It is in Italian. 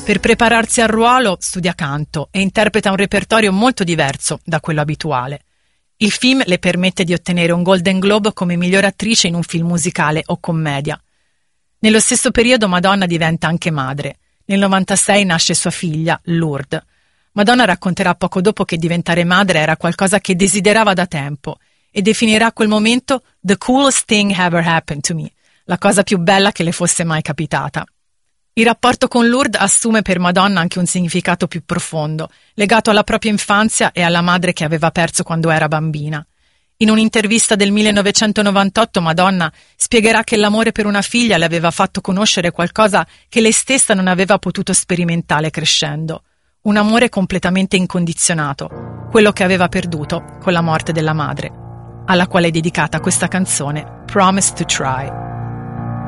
Per prepararsi al ruolo studia canto e interpreta un repertorio molto diverso da quello abituale. Il film le permette di ottenere un Golden Globe come miglior attrice in un film musicale o commedia. Nello stesso periodo Madonna diventa anche madre. Nel 96 nasce sua figlia, Lourdes. Madonna racconterà poco dopo che diventare madre era qualcosa che desiderava da tempo e definirà quel momento "the coolest thing ever happened to me", la cosa più bella che le fosse mai capitata. Il rapporto con Lourdes assume per Madonna anche un significato più profondo, legato alla propria infanzia e alla madre che aveva perso quando era bambina. In un'intervista del 1998 Madonna spiegherà che l'amore per una figlia le aveva fatto conoscere qualcosa che lei stessa non aveva potuto sperimentare crescendo. Un amore completamente incondizionato, quello che aveva perduto con la morte della madre, alla quale è dedicata questa canzone, Promise to Try.